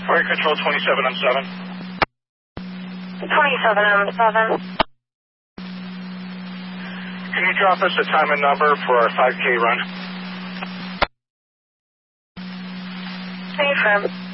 Fire control 27 on 7. 27 on 7. Can you drop us a time and number for our 5K run? Affirm.